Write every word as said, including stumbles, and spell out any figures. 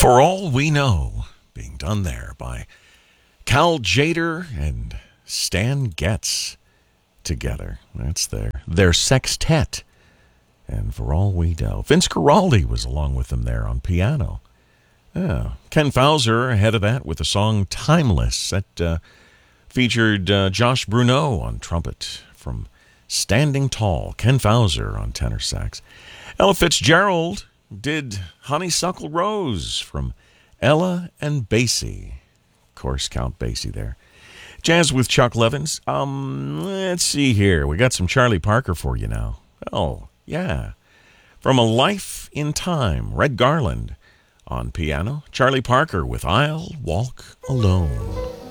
For All We Know, being done there by Cal Tjader and Stan Getz together. That's their, their sextet. And For All We Know, Vince Guaraldi was along with them there on piano. Yeah. Ken Fowler ahead of that with the song Timeless. That uh, featured uh, Josh Bruneau on trumpet from Standing Tall. Ken Fowler on tenor sax. Ella Fitzgerald did Honeysuckle Rose from Ella and Basie. Of course, Count Basie there. Jazz with Chuck Levins. Um, let's see here. We got some Charlie Parker for you now. Oh, yeah. From A Life in Time, Red Garland on piano. Charlie Parker with I'll Walk Alone.